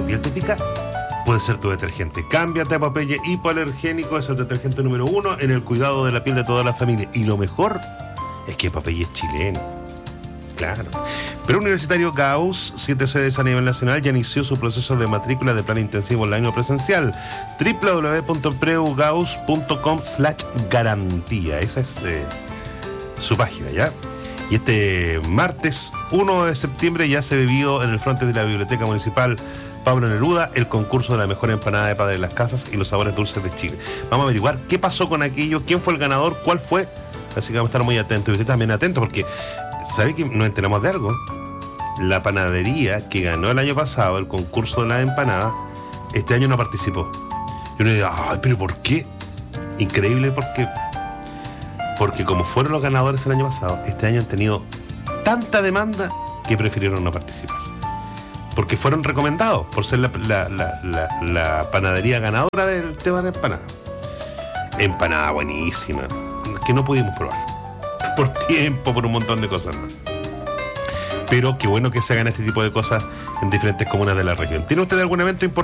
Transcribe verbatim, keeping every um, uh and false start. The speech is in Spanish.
piel te pica, puede ser tu detergente. Cámbiate a Popeye Hipoalergénico, es el detergente número uno en el cuidado de la piel de toda la familia. Y lo mejor es que Popeye es chileno. Claro. Preuniversitario Gauss, siete sedes a nivel nacional, ya inició su proceso de matrícula de plan intensivo online o presencial. doble u doble u doble u punto preugauss punto com slash garantía. Esa es eh, su página, ¿ya? Y este martes primero de septiembre ya se vivió en el frente de la Biblioteca Municipal Pablo Neruda el concurso de la mejor empanada de Padre de las Casas y los sabores dulces de Chile. Vamos a averiguar qué pasó con aquello, quién fue el ganador, cuál fue. Así que vamos a estar muy atentos. Y usted también atento, porque ¿sabe que nos enteramos de algo? La panadería que ganó el año pasado el concurso de la empanada, este año no participó. Y uno dice, ay, pero ¿por qué? Increíble, porque porque como fueron los ganadores el año pasado, este año han tenido tanta demanda que prefirieron no participar. Porque fueron recomendados por ser la, la, la, la, la panadería ganadora del tema de empanada. Empanada buenísima, que no pudimos probar. Por tiempo, por un montón de cosas más. Pero qué bueno que se hagan este tipo de cosas en diferentes comunas de la región. ¿Tiene usted algún evento importante